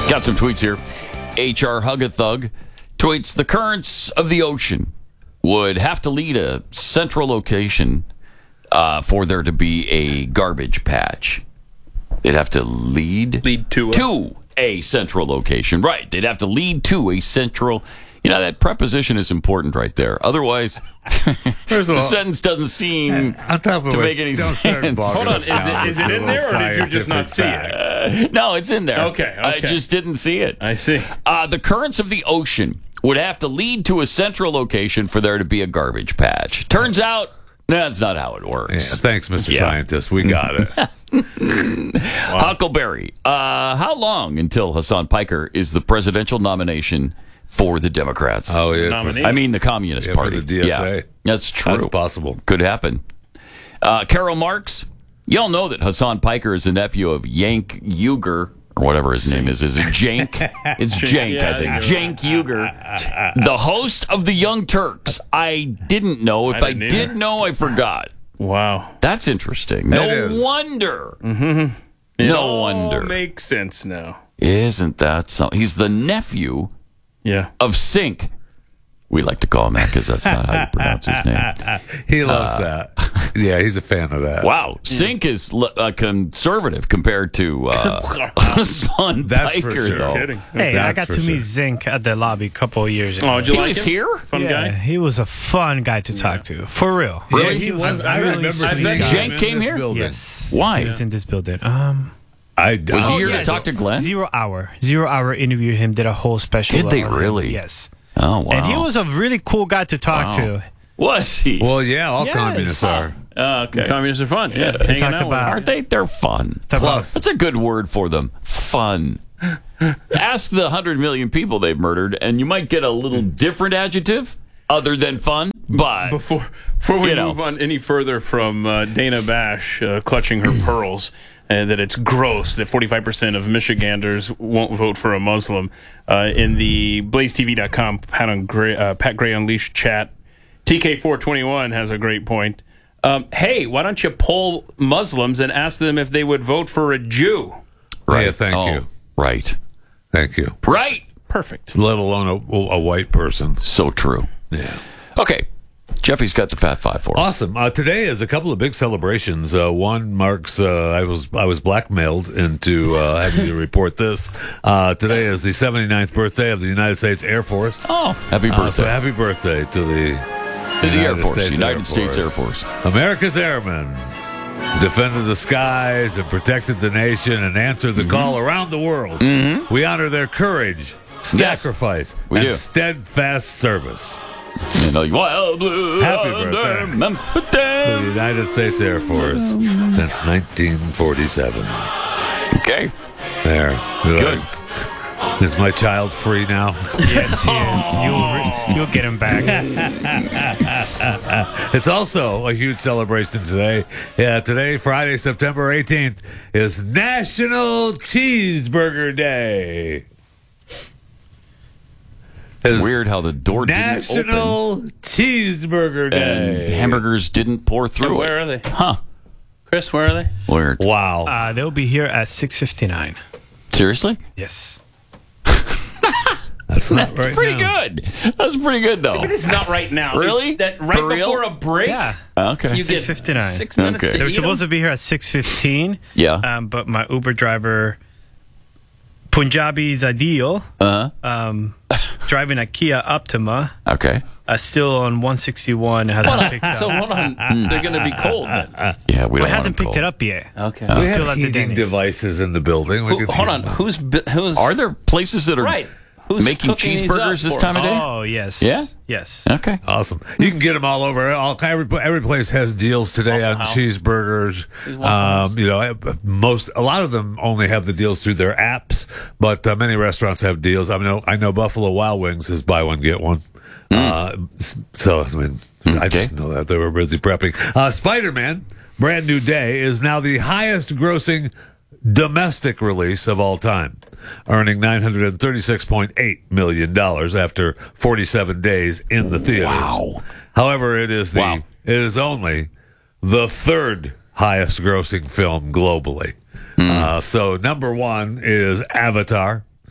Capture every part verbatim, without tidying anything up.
Got some tweets here. H R Hug-a-Thug tweets, the currents of the ocean would have to lead a central location uh, for there to be a garbage patch. They'd have to lead, lead to, a- to a central location. Right. They'd have to lead to a central. You know, that preposition is important right there. Otherwise, First of the all, sentence doesn't seem on top of to which, make any don't start sense. bogging Hold on, us is down it, with is it your in there, or did you just not see scientific it? Uh, no, it's in there. Okay, I okay. just didn't see it. I see. Uh, the currents of the ocean would have to lead to a central location for there to be a garbage patch. Turns out, that's not how it works. Yeah, thanks, Mister Yeah. Scientist. We got it. Huckleberry, uh, how long until Hassan Piker is the presidential nomination for the Democrats? Oh, yeah. Nominee. I mean, the Communist Yeah, for Party. the D S A. Yeah, that's true. That's possible. Could happen. Uh, Carol Marks, y'all know that Hassan Piker is a nephew of Yank Uger, or whatever his name is. Is it Jank? It's Jank, Yeah, I think. I Jank Uger, the host of the Young Turks. I didn't know. If I, I didn't did either. know, I forgot. Wow. That's interesting. No It is. wonder. It No all wonder. makes sense now. Isn't that something? He's the nephew Yeah. of Sink. We like to call him that because that's not how you pronounce his name. He loves Uh, that. Yeah, he's a fan of that. Wow, Sink is l- uh, conservative compared to uh, Hassan That's for Piker, sure. though. Kidding. Hey, I That's got for to sure. meet Zink at the lobby a couple of years ago. Oh, did you He like was him? here? Fun yeah, guy? he was a fun guy to talk to, for real. Yeah, he was. I really remember sweet seeing guy. him Jank in came this here? building. Yes, Why? he was in this building. Um, I Was he oh, here yeah. to talk to Glenn? Zero Hour, Zero Hour interview him. Did a whole special. Did they on him. really? Yes. Oh, wow. And he was a really cool guy to talk Wow. to. Was he? Well, yeah, all Yes. communists are. Uh, okay. Communists are fun. Yeah. Hanging talked out with about- them. Aren't they? They're fun. Talk about- Plus, That's a good word for them. Fun. Ask the one hundred million people they've murdered, and you might get a little different adjective other than fun, but... Before before we You know. move on any further from uh, Dana Bash uh, clutching her pearls, uh, that it's gross that forty-five percent of Michiganders won't vote for a Muslim. Uh, in the Blaze T V dot com Pat, on Gray, uh, Pat Gray Unleashed chat, T K four twenty-one has a great point. Um, hey, why don't you poll Muslims and ask them if they would vote for a Jew? Right. Yeah, thank Oh, you. Right. Thank you. Right. Perfect. Let alone a, a white person. So true. Yeah. Okay. Jeffy's got the Fat Five for us. Awesome. Uh, today is a couple of big celebrations. Uh, one marks uh, I was I was blackmailed into uh, having to report this. Uh, today is the seventy-ninth birthday of the United States Air Force. Oh, happy birthday. Uh, so happy birthday to the to the Air United Force, States United Air States Air Force. Force. America's airmen defended the skies and protected the nation and answered the call around the world. Mm-hmm. We honor their courage, sacrifice, we and do. steadfast service. You know, wild blue Happy under birthday. Memphis. The United States Air Force since nineteen forty-seven. Okay. There. Good. Is my child free now? Yes, he is. You'll, re- you'll get him back. It's also a huge celebration today. Yeah, today, Friday, September eighteenth, is National Cheeseburger Day. It's Weird how the door didn't open National Cheeseburger and Day. hamburgers didn't pour through And where it. are they? Huh. Chris, where are they? Weird. Wow. Uh, they'll be here at six fifty-nine. Seriously? Yes. That's not right Pretty now. good. That's pretty good, though. But it's not right now. Really? It's that right For real? before a break. Yeah. Okay. You get six fifty-nine. six minutes Okay. to They were eat supposed them? to be here at six fifteen. Yeah. Um, but my Uber driver, Punjabi Zadil, Uh-huh. um, driving a Kia Optima, Okay. uh, still on one sixty-one, hasn't picked up. So hold on, they're going to be cold then. Yeah, we don't Well, it want hasn't them picked it cold. up yet. Okay. We Still have at the heating Denny's. devices in the building. We Who, could- hold on, who's bi- who's Are there places that are right? Who's making cooking these cheeseburgers up this for time us? of day? Oh, yes. Yeah? Yes. Okay. Awesome. You can get them all over. All every every place has deals today Waffle on House. cheeseburgers. Waffle House. Um, you know, most a lot of them only have the deals through their apps, but uh, many restaurants have deals. I know I know Buffalo Wild Wings is buy one get one. Uh, so I mean, I just know that they were busy prepping. Uh, Spider-Man: Brand New Day is now the highest grossing domestic release of all time, earning nine hundred thirty-six point eight million dollars after forty-seven days in the theaters. Wow. However, it is the Wow. it is only the third highest grossing film globally. Uh, so number one is Avatar.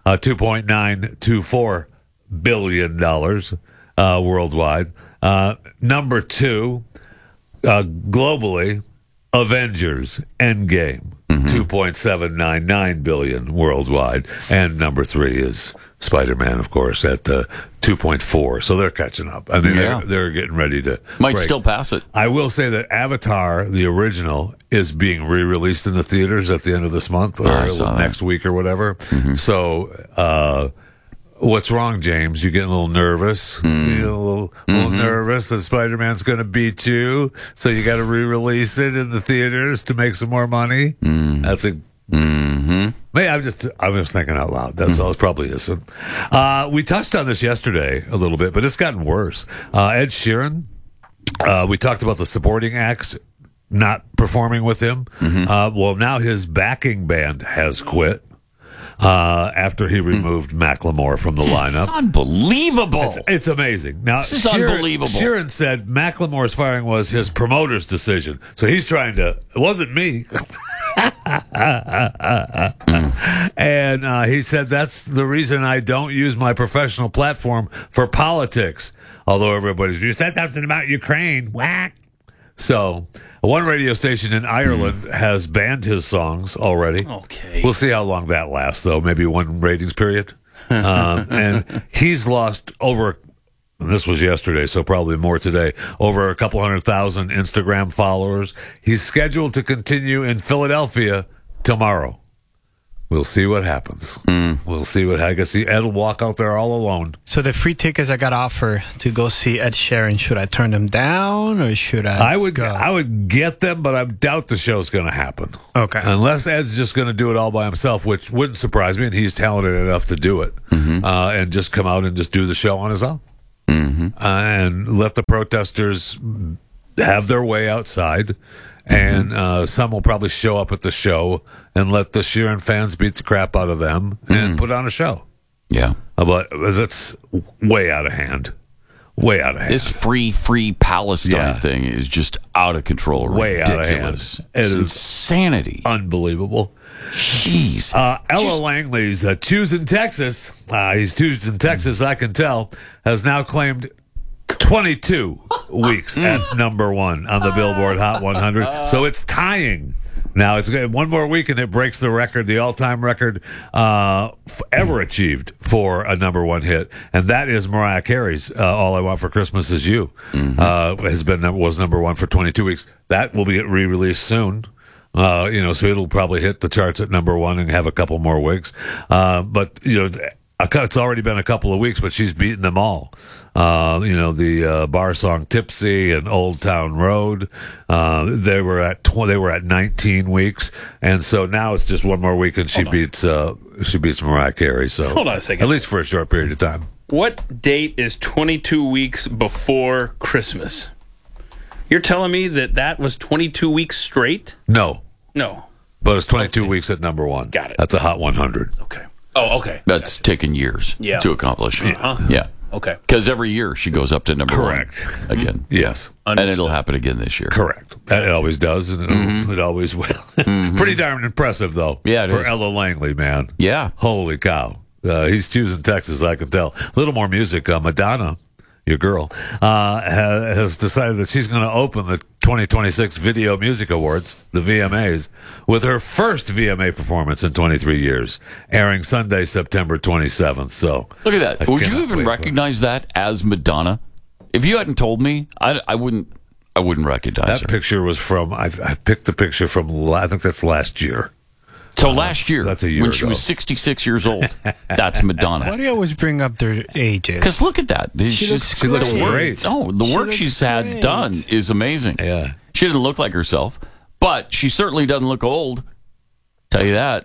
uh, two point nine two four billion dollars uh, worldwide. Uh, number two, uh, globally, Avengers Endgame, mm-hmm. two point seven nine nine billion dollars worldwide. And number three is Spider-Man, of course, at uh, two point four. So they're catching up. I mean, Yeah. they're, they're getting ready to Might break. still pass it. I will say that Avatar, the original, is being re-released in the theaters at the end of this month or I saw that. next week or whatever. Mm-hmm. So, uh, what's wrong, James? You getting a little nervous? Mm. You know, a little, little nervous that Spider-Man's going to beat you, so you got to re-release it in the theaters to make some more money. Mm. That's a. Mm-hmm. Maybe I'm just I'm just thinking out loud. That's all. It probably isn't. Uh, we touched on this yesterday a little bit, but it's gotten worse. Uh, Ed Sheeran. Uh, we talked about the supporting acts not performing with him. Uh, well, now his backing band has quit uh, after he removed Macklemore from the lineup. It's unbelievable. It's, it's amazing. Now, This is Sheeran, unbelievable. Sheeran said Macklemore's firing was his promoter's decision. So he's trying to, it wasn't me. And uh, he said, that's the reason I don't use my professional platform for politics. Although everybody's, you said something about Ukraine. Whack. So, one radio station in Ireland has banned his songs already. Okay. We'll see how long that lasts, though. Maybe one ratings period. um, and he's lost over, and this was yesterday, so probably more today, over a couple hundred thousand Instagram followers. He's scheduled to continue in Philadelphia tomorrow. We'll see what happens. Mm. We'll see what I guess. Ed will walk out there all alone. So the free tickets I got offered to go see Ed Sheeran, should I turn them down or should I? I would, go? I would get them, but I doubt the show's going to happen. Okay. Unless Ed's just going to do it all by himself, which wouldn't surprise me, and he's talented enough to do it, Mm-hmm. uh, and just come out and just do the show on his own, Mm-hmm. uh, and let the protesters have their way outside. And uh, some will probably show up at the show and let the Sheeran fans beat the crap out of them and put on a show. Yeah. Uh, But that's way out of hand. Way out of hand. This free, free Palestine Yeah. thing is just out of control. Way out of hand. Ridiculous. It It's is insanity. Unbelievable. Jeez. Uh, Ella Just- Langley's uh, choosing Texas. Uh, he's choosing Texas, I can tell, has now claimed twenty-two weeks at number one on the Billboard Hot one hundred. So it's tying. Now it's got one more week and it breaks the record, the all-time record uh, f- ever achieved for a number one hit, and that is Mariah Carey's uh, "All I Want for Christmas Is You." Uh, has been was number one for twenty-two weeks. That will be re-released soon. Uh, you know, so it'll probably hit the charts at number one and have a couple more weeks. Uh, but you know, it's already been a couple of weeks, but she's beaten them all. Uh, you know, the uh, bar song "Tipsy" and "Old Town Road." Uh, they were at tw- they were at nineteen weeks, and so now it's just one more week, and she beats uh, she beats Mariah Carey. So Hold on a second. at least for a short period of time. What date is twenty-two weeks before Christmas? You're telling me that that was twenty-two weeks straight? No, No. but it's twenty-two weeks at number one. Got it. At the Hot one hundred. Okay. Oh, okay. That's taken years Yeah. to accomplish. Uh-huh. Yeah. Okay. Because every year she goes up to number Correct. one again. Yes. And it'll happen again this year. Correct. It always does, and it'll- it always will. Pretty darn impressive, though. Yeah, it for is. Ella Langley, man. Yeah. Holy cow. Uh, he's choosing Texas, I can tell. A little more music. Uh, Madonna, your girl, uh, ha- has decided that she's going to open the twenty twenty-six Video Music Awards, the V M As, with her first V M A performance in twenty-three years, airing Sunday, September twenty-seventh. So, Look at that. I Would you cannot even wait for it. recognize that as Madonna? If you hadn't told me, I, I wouldn't. I wouldn't recognize that her. picture was from, I, I picked the picture from, la- I think that's last year. So last year, That's a year when she ago. was sixty-six years old, that's Madonna. Why do you always bring up their ages? Because look at that. She's She looks She looks the work- great. Oh, the She work looks she's had great. done is amazing. Yeah. She doesn't look like herself, but she certainly doesn't look old. Tell you that.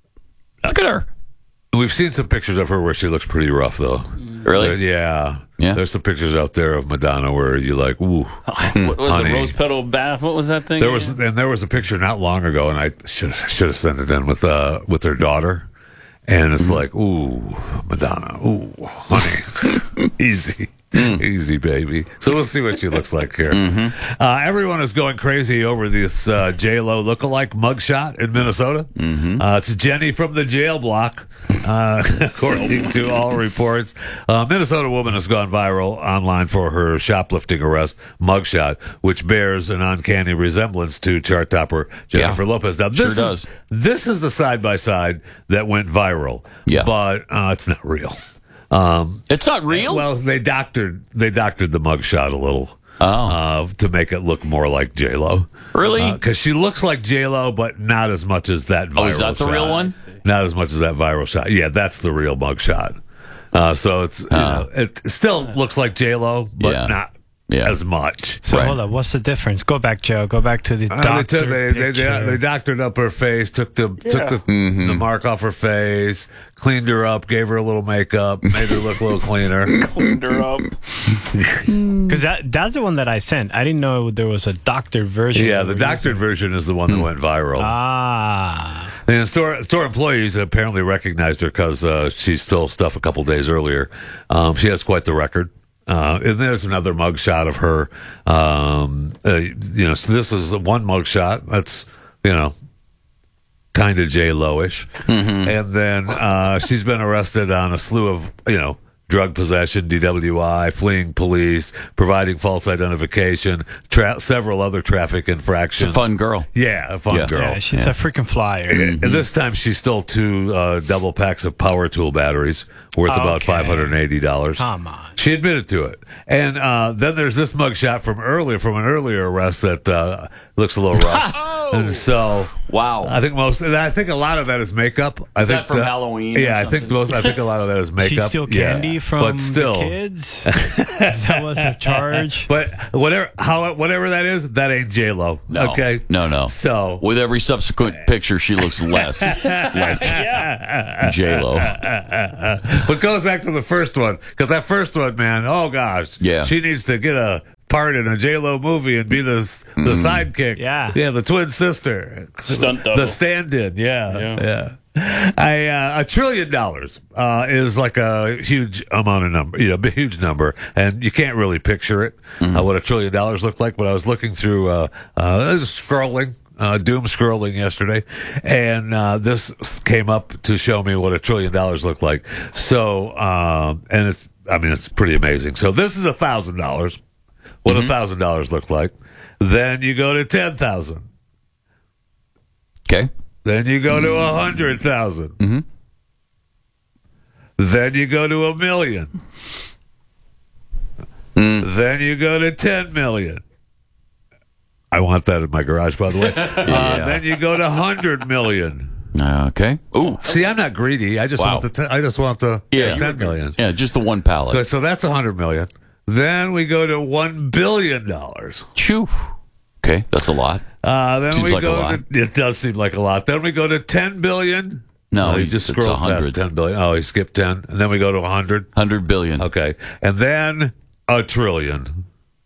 Look at her. We've seen some pictures of her where she looks pretty rough, though. Really? Uh, yeah. Yeah. There's some pictures out there of Madonna where you're like, ooh. What was Honey. it? Rose petal bath? What was that thing? There was, and there was a picture not long ago, and I should should have sent it in with uh with her daughter, and it's like, ooh, Madonna, ooh, honey, easy. Easy, baby. So we'll see what she looks like here. Mm-hmm. Uh, everyone is going crazy over this uh, J-Lo lookalike mugshot in Minnesota. Mm-hmm. Uh, it's Jenny from the jail block, uh, according to all reports. A Minnesota woman has gone viral online for her shoplifting arrest mugshot, which bears an uncanny resemblance to chart topper Jennifer Yeah. Lopez. Now, this Sure is does. this is the side by side that went viral. Yeah. But uh, it's not real. Um, It's not real? well, they doctored they doctored the mugshot a little Oh. uh, to make it look more like J Lo. Really? Because she looks like J Lo, but not as much as that viral Oh, is that the shot. real one? Not as much as that viral shot. Yeah, that's the real mugshot. Uh, so it's you know, it still looks like J Lo, but Yeah. not Yeah. as much. So Right. hold up, what's the difference? Go back, Joe. Go back to the Uh, they, doctor took, they, they, picture. they, they doctored up her face, took the took the, Mm-hmm. the mark off her face, cleaned her up, gave her a little makeup, made her look a little cleaner. Cleaned her up. Because that, that's the one that I sent. I didn't know there was a doctored version. Yeah, of the it. doctored version is the one that went viral. Ah. And store store employees apparently recognized her because uh, she stole stuff a couple days earlier. Um, she has quite the record. Uh, and there's another mug shot of her. Um, uh, you know, so this is one mug shot. That's, you know, kind of J Lo-ish. Mm-hmm. And then uh, she's been arrested on a slew of, you know, drug possession, D W I, fleeing police, providing false identification, tra- several other traffic infractions. Fun girl. Yeah, a fun Yeah. girl. Yeah, she's a freaking flyer. And this time she stole two uh, double packs of power tool batteries worth about Okay. five hundred eighty dollars. Come on. She admitted to it. And uh, then there's this mugshot from earlier, from an earlier arrest that uh, looks a little rough. And so Wow. I think most, and I think a lot of that is makeup. I Is think that from the- Halloween or Yeah, I think something? most. I think a lot of that is makeup. She steal Yeah. candy from but still, the kids? That was a charge? But whatever, how whatever that is, that ain't J Lo. No. Okay, No, no. So With every subsequent picture, she looks less like J Lo. But goes back to the first one because that first one, man. Oh gosh, Yeah. She needs to get a part in a J Lo movie and be the the sidekick. Yeah. yeah, the twin sister, Stunt double. the stand-in. Yeah, Yeah. yeah. I, uh, a trillion dollars uh, is like a huge amount of number, you know, a huge number, and you can't really picture it uh, what a trillion dollars looked like. But I was looking through, uh, uh, I was scrolling. Uh, doom scrolling yesterday, and uh, this came up to show me what a trillion dollars looked like. So, um, and it's, I mean, it's pretty amazing. So this is a thousand dollars. What a thousand dollars looked like. Then you go to ten thousand. Okay. Then you go to a hundred thousand. Then you go to a million. Then you go to ten million. I want that in my garage, by the way. uh, then you go to hundred million. Okay. Ooh. See, I'm not greedy. I just Wow. want the. Ten, I just want the Yeah. ten million. Yeah, just the one pallet. Good, so that's a hundred million. Then we go to one billion dollars. Phew. Okay, that's a lot. Uh, then Seems we like a go. lot. To, it does seem like a lot. Then we go to ten billion. No, Oh, he he- just it's scrolled one past hundred. ten billion. Oh, he skipped ten, and then we go to a hundred. one hundred billion. Okay, and then a trillion.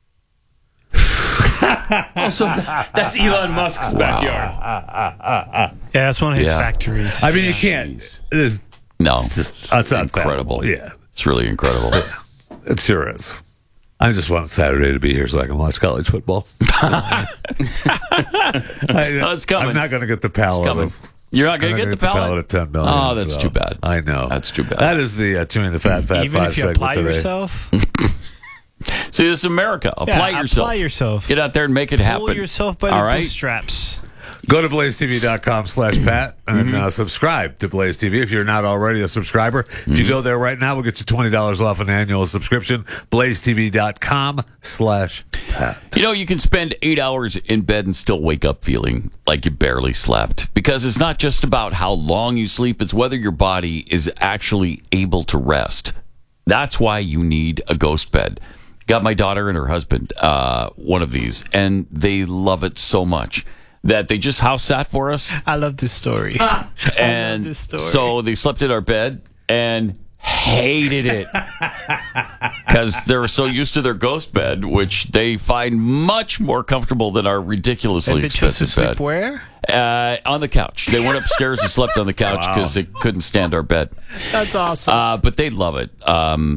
Oh, so that, that's Elon Musk's backyard. Yeah, that's one of his Yeah. factories. I mean, you can't. Jeez. It is. No, It's just it's that's incredible. unfathomable. Yeah, It's really incredible. it sure is. I just want Saturday to be here so I can watch college football. I, Oh, it's coming. I'm not going to get the palette coming. of. You're not going I'm to not get the gonna pallet? at ten million. Oh, that's so too bad. I know. That's too bad. That is the uh, chewing the fat, fat Even five if you segment apply today. yourself, See, this is America. Apply yeah, yourself. apply yourself. Get out there and make it happen. Pull yourself by the All right? bootstraps. Go to blaze t v dot com slash pat and Mm-hmm. uh, subscribe to Blaze T V if you're not already a subscriber. If Mm-hmm. you go there right now, we'll get you twenty dollars off an annual subscription. blaze t v dot com slash pat. You know, you can spend eight hours in bed and still wake up feeling like you barely slept. Because it's not just about how long you sleep, it's whether your body is actually able to rest. That's why you need a ghost bed. Got my daughter and her husband uh, one of these, and they love it so much that they just house sat for us. I love this story. And this story. so they slept in our bed and hated it because they were so used to their ghost bed, which they find much more comfortable than our ridiculously And they chose to expensive sleep bed. where? Uh, on the couch. They went upstairs and slept on the couch because they couldn't stand our bed. That's awesome. Uh, but they love it. Um,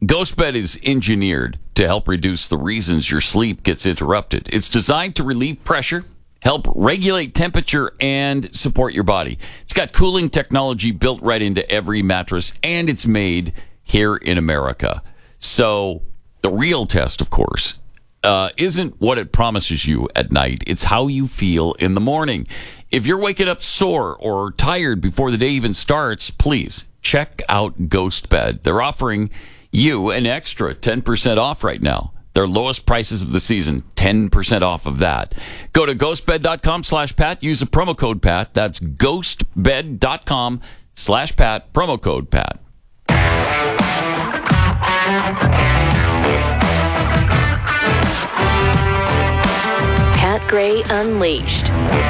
GhostBed is engineered to help reduce the reasons your sleep gets interrupted. It's designed to relieve pressure, help regulate temperature, and support your body. It's got cooling technology built right into every mattress, and it's made here in America. So the real test, of course, uh, isn't what it promises you at night. It's how you feel in the morning. If you're waking up sore or tired before the day even starts, please check out GhostBed. They're offering you an extra ten percent off right now. Their lowest prices of the season, ten percent off of that. Go to ghostbed.com slash Pat. Use the promo code Pat. That's ghostbed.com slash Pat. Promo code Pat. Pat Gray Unleashed.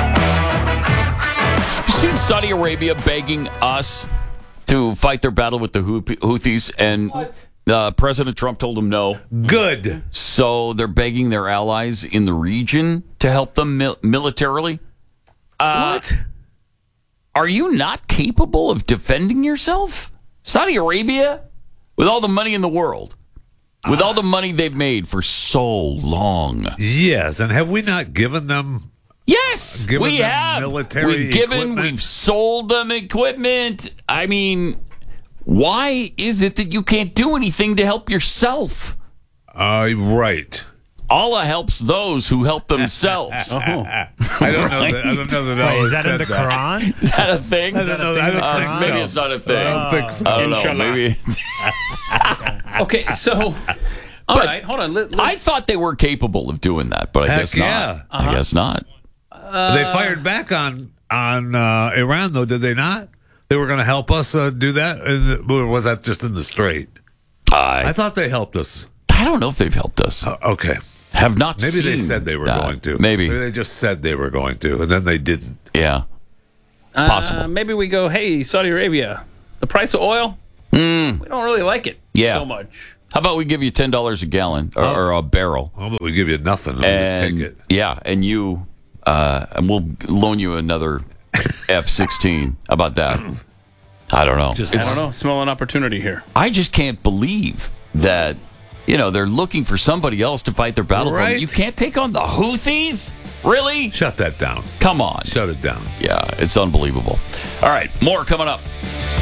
You seen Saudi Arabia begging us to fight their battle with the Houthis, and uh, President Trump told them no. Good. So they're begging their allies in the region to help them mil- militarily. Uh, What? Are you not capable of defending yourself? Saudi Arabia, with all the money in the world, with all the money they've made for so long. Yes, and have we not given them... Yes, Given we them have. military We've given, equipment? we've sold them equipment. I mean, why is it that you can't do anything to help yourself? Uh, right. Allah helps those who help themselves. Oh. I don't know that. I don't know that. Wait, Allah is that in said the Quran? Is that a thing? I don't know. I don't Uh, think maybe so. it's not a thing. I don't think so. I don't know. Inshallah. Maybe. Okay, so all But right, hold on. Let, I thought they were capable of doing that, but I Heck guess yeah. not. I guess not. They fired back on on uh, Iran, though, did they not? They were going to help us uh, do that, and, or was that just in the strait? I I thought they helped us. I don't know if they've helped us. Uh, okay, Have not. maybe they seen said they were that. going to. Maybe. maybe they just said they were going to, and then they didn't. Yeah. Possible. Uh, maybe we go, hey, Saudi Arabia, the price of oil, we don't really like it Yeah. so much. How about we give you ten dollars a gallon or, or a barrel? Well, but we give you nothing. We'll just take And it. yeah, and you, uh, and we'll loan you another F sixteen. How about that? I don't know. Just- I It's- don't know. Smell an opportunity here. I just can't believe that, you know, they're looking for somebody else to fight their battle for them. Right. You can't take on the Houthis? Really? Shut that down. Come on. Shut it down. Yeah, it's unbelievable. All right, more coming up.